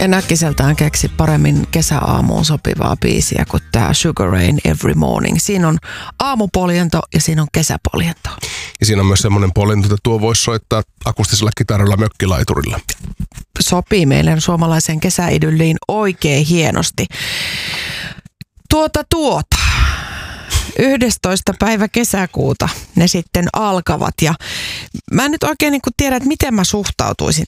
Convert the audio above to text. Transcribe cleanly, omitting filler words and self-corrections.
En äkkiseltään keksi paremmin kesäaamuun sopivaa biisiä kuin tämä Sugar Rain Every Morning. Siinä on aamupoljento ja siinä on kesäpoljento. Ja siinä on myös semmoinen poljento, että tuo voisi soittaa akustisella kitaralla mökkilaiturilla. Sopii meidän suomalaiseen kesäidylliin oikein hienosti. 11. päivä kesäkuuta ne sitten alkavat ja mä en nyt oikein niin kuin tiedä, että miten mä suhtautuisin